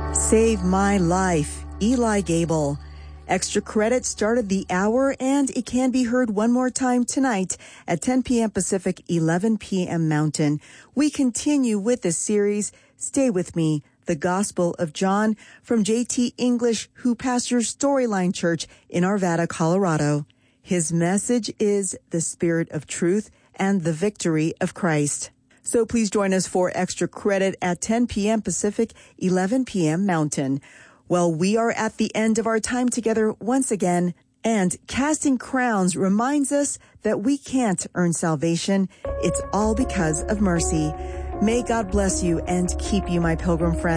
Save My Life, Eli Gable. Extra Credit started the hour, and it can be heard one more time tonight at 10 p.m. Pacific, 11 p.m. Mountain. We continue with the series, Stay With Me, the Gospel of John, from J.T. English, who pastors Storyline Church in Arvada, Colorado. His message is the Spirit of Truth and the Victory of Christ. So please join us for Extra Credit at 10 p.m. Pacific, 11 p.m. Mountain. Well, we are at the end of our time together once again, and Casting Crowns reminds us that we can't earn salvation. It's all because of mercy. May God bless you and keep you, my pilgrim friend.